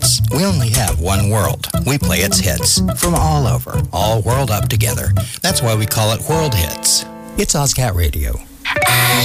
hits. We only have one world. We play its hits from all over, all whirled up together. That's why we call it World Hits. It's OzCat Radio.